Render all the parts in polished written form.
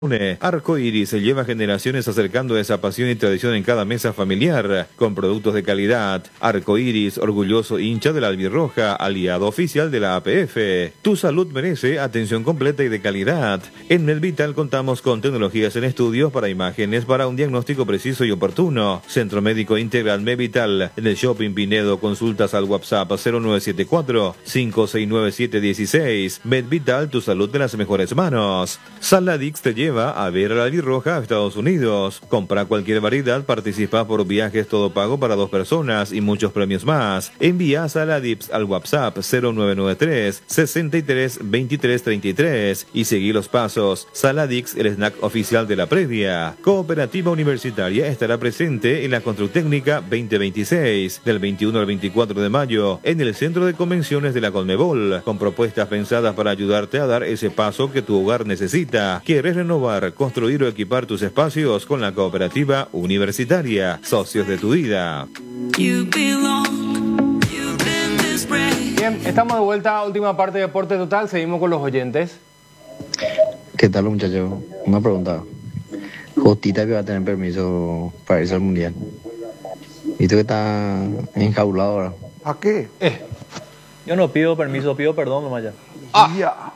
Arco Iris se lleva generaciones acercando esa pasión y tradición en cada mesa familiar, con productos de calidad. Arco Iris, orgulloso hincha de la albirroja, aliado oficial de la APF. Tu salud merece atención completa y de calidad. En Medvital contamos con tecnologías en estudios para imágenes para un diagnóstico preciso y oportuno. Centro Médico Integral Medvital, en el Shopping Pinedo, consultas al WhatsApp 0974-569716. Medvital, tu salud de las mejores manos. Saladix te lleva a ver a la albirroja a Estados Unidos. Compra cualquier variedad, participa por viajes todo pago para 2 personas y muchos premios más. Envía Saladix al WhatsApp 0993 63 23 33 y seguí los pasos. Saladix, el snack oficial de la previa. Cooperativa Universitaria estará presente en la Constructécnica 2026 del 21 al 24 de mayo en el Centro de Convenciones de la Conmebol, con propuestas pensadas para ayudarte a dar ese paso que tu hogar necesita. ¿Quieres renovar, construir o equipar tus espacios con la Cooperativa Universitaria? Socios de tu vida. Bien, estamos de vuelta a última parte de Deporte Total. Seguimos con los oyentes. ¿Qué tal, muchachos? Una pregunta. Justita que va a tener permiso para irse al mundial. ¿Viste que está enjaulado ahora? ¿A qué? Yo no pido permiso, pido perdón nomás ya. Ya.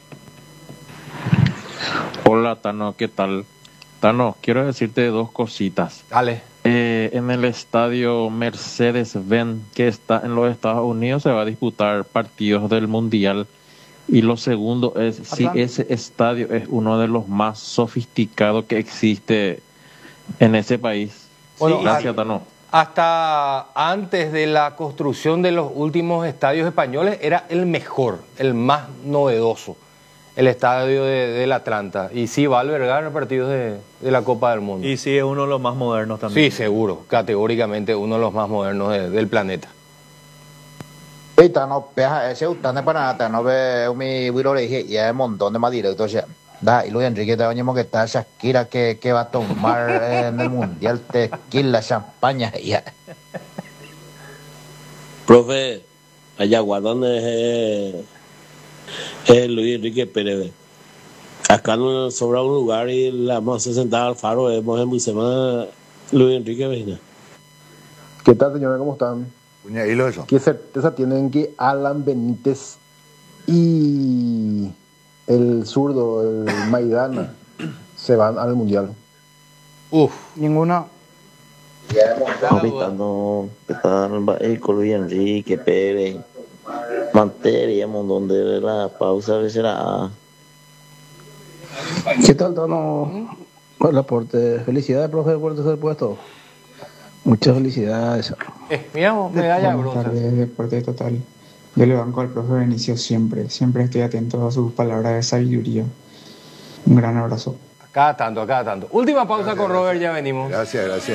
Hola, Tano, ¿qué tal? Tano, quiero decirte 2 cositas. Dale. En el estadio Mercedes-Benz, que está en los Estados Unidos, se va a disputar partidos del Mundial. Y lo segundo es si ese estadio es uno de los más sofisticados que existe en ese país. Bueno, gracias, Tano. Hasta antes de la construcción de los últimos estadios españoles, era el mejor, el más novedoso. El estadio del Atlanta. Y sí va a albergar partidos de la Copa del Mundo. Y sí es uno de los más modernos también. Sí, seguro. Categóricamente uno de los más modernos del planeta. Tano, ese utane para nada, no ve mi virole y hay un montón de más directos ya. Da, y Luis Enrique te venimos que está Shakira que va a tomar en el Mundial tequila, champaña ya. Profe, allá guardan Luis Enrique Pérez. Acá nos sobra un lugar y la vamos a sentar al faro, vemos en Bucema Luis Enrique Vejina. ¿Qué tal, señora? ¿Cómo están? Hilo eso. ¿Qué certeza tienen que Alan Benítez y el zurdo, el Maidana, se van al Mundial? Ninguna. Capitano, Luis Enrique Pérez. Manteríamos donde la pausa será. ¿Qué tal, Tano? El aporte. Felicidades, profe, por el tercer puesto. Muchas felicidades. Miramos, medalla de bronce. Buenas tardes, Deporte Total. Yo le banco al profe Benicio siempre estoy atento a sus palabras de sabiduría. Un gran abrazo. A cada tanto. Última pausa con Robert, ya venimos. Gracias.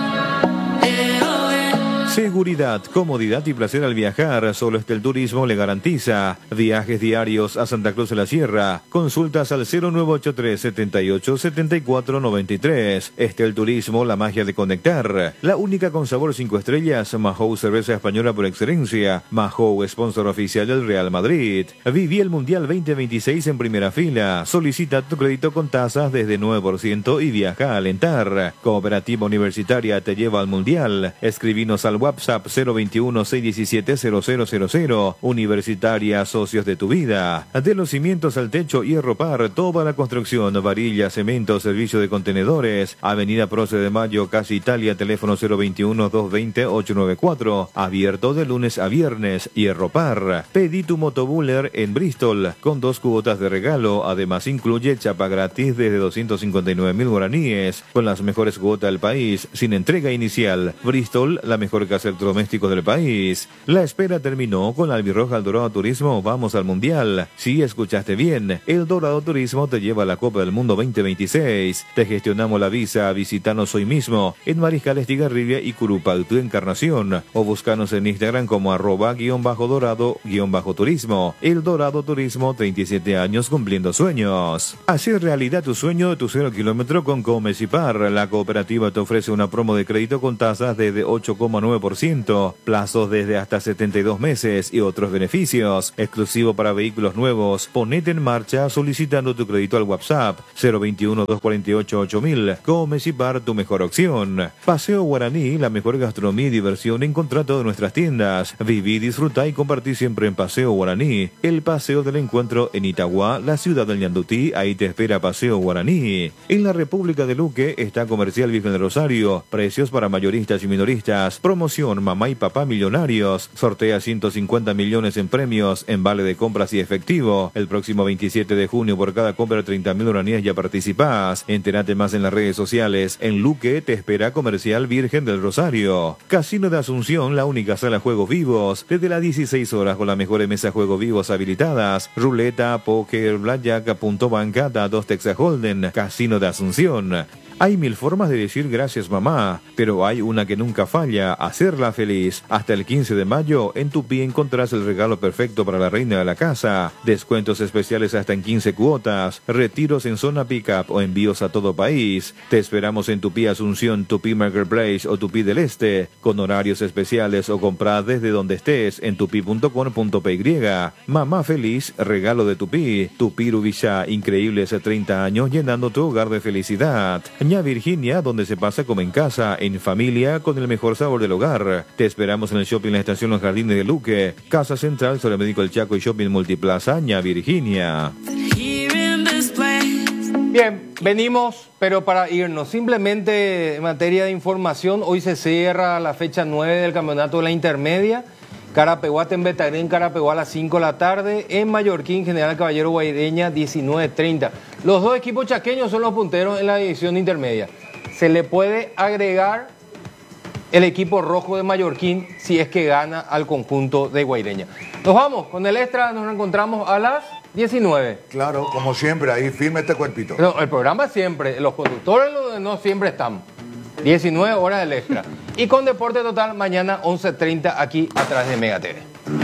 Seguridad, comodidad y placer al viajar. Solo Estel Turismo le garantiza. Viajes diarios a Santa Cruz de la Sierra. Consultas al 0983 78 74 93. Estel Turismo, la magia de conectar. La única con sabor 5 estrellas. Mahou, cerveza española por excelencia. Mahou, sponsor oficial del Real Madrid. Viví el Mundial 2026 en primera fila. Solicita tu crédito con tasas desde 9% y viaja a alentar. Cooperativa Universitaria te lleva al Mundial. Escribinos al WhatsApp 021-617-0000. Universitaria, socios de tu vida. De los cimientos al techo, hierro par, toda la construcción, varilla, cemento, servicio de contenedores. Avenida Prócer de Mayo, Calle Italia, teléfono 021-220-894. Abierto de lunes a viernes, hierro par. Pedí tu motobuller en Bristol, con 2 cuotas de regalo. Además incluye chapa gratis desde 259.000 guaraníes, con las mejores cuotas del país, sin entrega inicial. Bristol, la mejor casa electrodomésticos del país. La espera terminó con Albirroja El Dorado Turismo. Vamos al Mundial. Si escuchaste bien, El Dorado Turismo te lleva a la Copa del Mundo 2026. Te gestionamos la visa. Visítanos hoy mismo en Mariscal Estigarribia y Curupaytú, Encarnación, o búscanos en Instagram como @_dorado_turismo. El Dorado Turismo, 37 años cumpliendo sueños. Hacer realidad tu sueño de tu 0 kilómetro con Comecipar. La cooperativa te ofrece una promo de crédito con tasas desde 8,9% 0,99%, plazos desde hasta 72 meses y otros beneficios. Exclusivo para vehículos nuevos. Ponete en marcha solicitando tu crédito al WhatsApp 021-248-8000. Comecipar, tu mejor opción. Paseo Guaraní, la mejor gastronomía y diversión en contrato de nuestras tiendas. Viví, disfruta y compartí siempre en Paseo Guaraní. El paseo del encuentro en Itagua, la ciudad del Ñandutí. Ahí te espera Paseo Guaraní. En la República de Luque está Comercial Virgen de Rosario. Precios para mayoristas y minoristas. Promoción Mamá y Papá Millonarios. Sortea 150 millones en premios en vale de compras y efectivo. El próximo 27 de junio por cada compra de 30.000 guaraníes ya participás. Entérate más en las redes sociales. En Luque te espera Comercial Virgen del Rosario. Casino de Asunción, la única sala juegos vivos. Desde las 16 horas con las mejores mesas juegos vivos habilitadas. Ruleta, póker, blackjack, punto banca, dados Texas Holden. Casino de Asunción. Hay 1000 formas de decir gracias mamá, pero hay una que nunca falla, hacerla feliz. Hasta el 15 de mayo, en Tupí encontrás el regalo perfecto para la reina de la casa. Descuentos especiales hasta en 15 cuotas, retiros en zona pick-up o envíos a todo país. Te esperamos en Tupí Asunción, Tupí Marketplace o Tupí del Este, con horarios especiales o comprar desde donde estés en tupi.com.py. Mamá feliz, regalo de Tupí. Tupí Rubilla, increíbles 30 años llenando tu hogar de felicidad. Ña Virginia, donde se pasa como en casa, en familia, con el mejor sabor del hogar. Te esperamos en el shopping La Estación Los Jardines de Luque, Casa Central, sobre Médico El Chaco y Shopping Multiplaza, Ña Virginia. Bien, venimos, pero para irnos, simplemente en materia de información, hoy se cierra la fecha 9 del campeonato de la intermedia. Carapeguá, Tembetarén, Carapeguá a las 5 de la tarde. En Mallorquín, General Caballero Guaireña, 19:30. Los dos equipos chaqueños son los punteros en la división intermedia. Se le puede agregar el equipo rojo de Mallorquín si es que gana al conjunto de Guaireña. Nos vamos con el extra, nos encontramos a las 19. Claro, como siempre, ahí firme este cuerpito. No, el programa siempre, los conductores no siempre estamos. 19 horas del extra. Y con Deporte Total, mañana 11:30 aquí a través de Mega TV.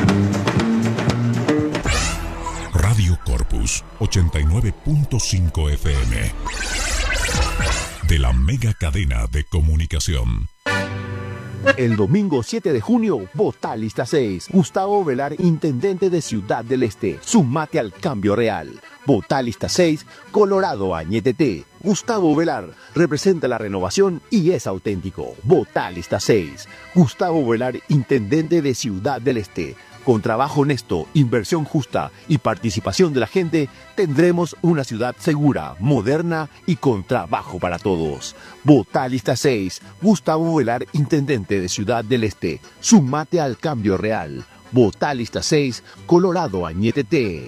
Radio Corpus 89.5 FM. De la mega cadena de comunicación. El domingo 7 de junio, vota lista 6. Gustavo Velar, intendente de Ciudad del Este. Sumate al cambio real. Vota lista 6, Colorado Añetete. Gustavo Velar representa la renovación y es auténtico. Vota lista 6. Gustavo Velar, intendente de Ciudad del Este. Con trabajo honesto, inversión justa y participación de la gente, tendremos una ciudad segura, moderna y con trabajo para todos. Vota lista 6. Gustavo Velar, intendente de Ciudad del Este. Sumate al cambio real. Vota lista 6, Colorado Añetete.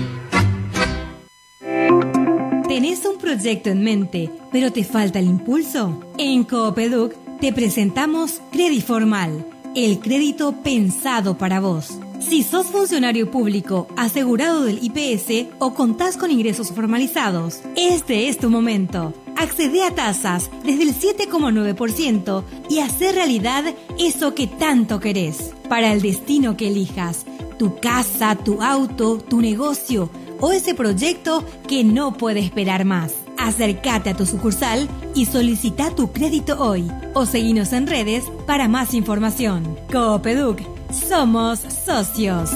¿Tenés un proyecto en mente, pero te falta el impulso? En Coopeduc te presentamos Crediformal, el crédito pensado para vos. Si sos funcionario público, asegurado del IPS o contás con ingresos formalizados, este es tu momento. Accede a tasas desde el 7,9% y hacer realidad eso que tanto querés. Para el destino que elijas, tu casa, tu auto, tu negocio o ese proyecto que no puede esperar más. Acércate a tu sucursal y solicita tu crédito hoy o seguinos en redes para más información. Coopeduc, somos socios.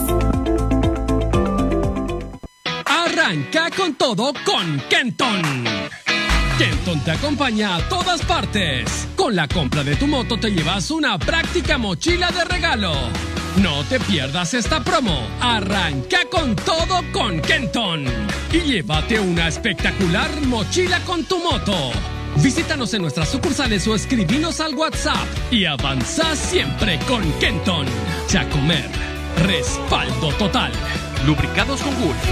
Arranca con todo con Kenton. Kenton te acompaña a todas partes. Con la compra de tu moto te llevas una práctica mochila de regalo. No te pierdas esta promo. Arranca con todo con Kenton y llévate una espectacular mochila con tu moto. Visítanos en nuestras sucursales o escribinos al WhatsApp y avanza siempre con Kenton. Chacomer, respaldo total. Lubricados con Gulf.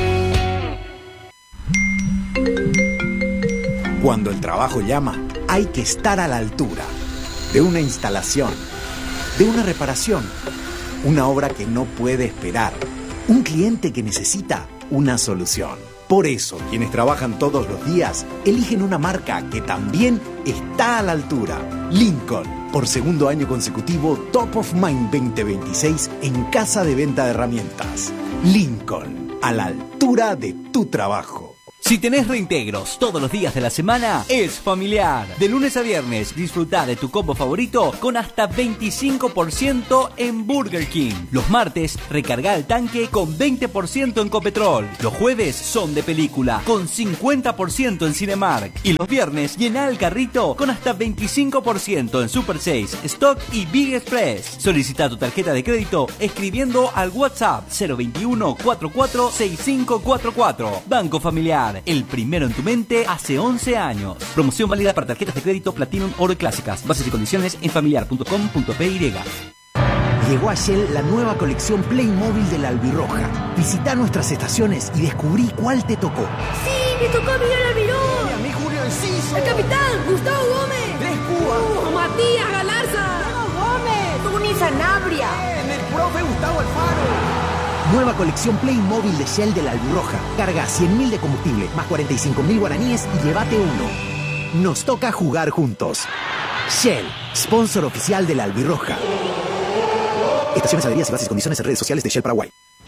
Cuando el trabajo llama, hay que estar a la altura de una instalación, de una reparación, una obra que no puede esperar, un cliente que necesita una solución. Por eso, quienes trabajan todos los días eligen una marca que también está a la altura. Lincoln, por segundo año consecutivo, Top of Mind 2026 en Casa de Venta de Herramientas. Lincoln, a la altura de tu trabajo. Si tenés reintegros todos los días de la semana, es familiar. De lunes a viernes, disfruta de tu combo favorito con hasta 25% en Burger King. Los martes, recarga el tanque con 20% en Copetrol. Los jueves son de película con 50% en Cinemark. Y los viernes, llena el carrito con hasta 25% en Super 6, Stock y Big Express. Solicita tu tarjeta de crédito escribiendo al WhatsApp 021 44 6544. Banco Familiar. El primero en tu mente hace 11 años. Promoción válida para tarjetas de crédito Platinum, Oro y Clásicas. Bases y condiciones en familiar.com.py. Llegó a Shell la nueva colección Playmobil de la Albirroja. Visita nuestras estaciones y descubrí cuál te tocó. ¡Sí! ¡Me tocó Miguel Almirón! ¡Y a mí Julio Enciso! ¡El capitán! ¡Gustavo Gómez! ¡Tres Cubas! ¡Matías Galarza! ¡Gómez! ¡Tuni Sanabria! ¡El profe Gustavo Alfaro! Nueva colección Playmobil de Shell de la Albirroja. Carga 100.000 de combustible más 45.000 guaraníes y llévate uno. Nos toca jugar juntos. Shell, sponsor oficial de la Albirroja. Estaciones, adheridas y bases y condiciones en redes sociales de Shell Paraguay.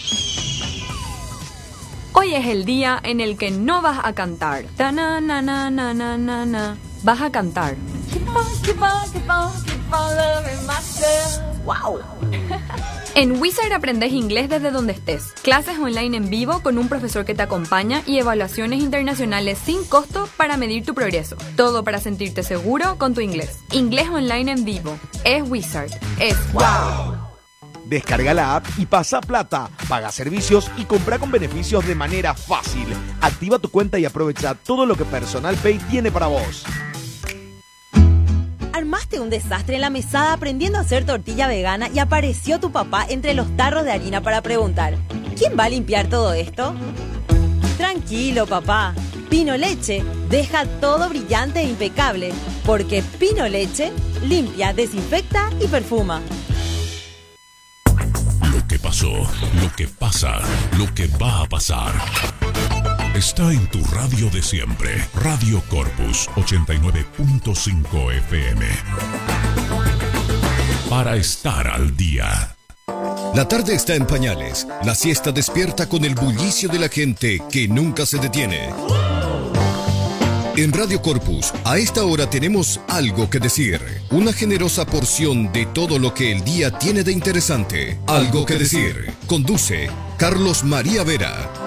Hoy es el día en el que no vas a cantar. Vas a cantar. ¡Wow! En Wizard aprendes inglés desde donde estés. Clases online en vivo con un profesor que te acompaña y evaluaciones internacionales sin costo para medir tu progreso. Todo para sentirte seguro con tu inglés. Inglés online en vivo. Es Wizard. Es wow. Descarga la app y pasa plata, paga servicios y compra con beneficios de manera fácil. Activa tu cuenta y aprovecha todo lo que Personal Pay tiene para vos. Armaste un desastre en la mesada aprendiendo a hacer tortilla vegana y apareció tu papá entre los tarros de harina para preguntar: ¿quién va a limpiar todo esto? Tranquilo, papá. Pino Leche deja todo brillante e impecable, porque Pino Leche limpia, desinfecta y perfuma. Lo que pasó, lo que pasa, lo que va a pasar. Está en tu radio de siempre. Radio Corpus 89.5 FM. Para estar al día. La tarde está en pañales. La siesta despierta con el bullicio de la gente que nunca se detiene. En Radio Corpus, a esta hora tenemos algo que decir. Una generosa porción de todo lo que el día tiene de interesante. Algo que decir. Conduce Carlos María Vera.